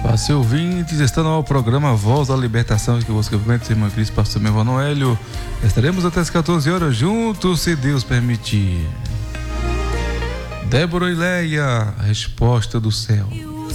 Passe ouvintes, está no programa Voz da Libertação, que você cumprimenta, irmã Cris, pastor meu Noélio. Estaremos até as 14 horas juntos, se Deus permitir. Débora e Leia, a resposta do céu.